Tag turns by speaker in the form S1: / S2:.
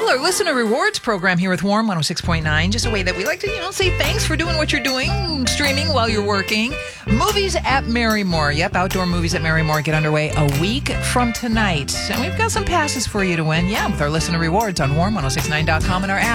S1: Well, our listener rewards program here with Warm 106.9, just a way that we like to, say thanks for doing what you're doing, streaming while you're working. Movies at Marymore. Yep, outdoor movies at Marymore get underway a week from tonight. And we've got some passes for you to win, with our listener rewards on warm1069.com and our app.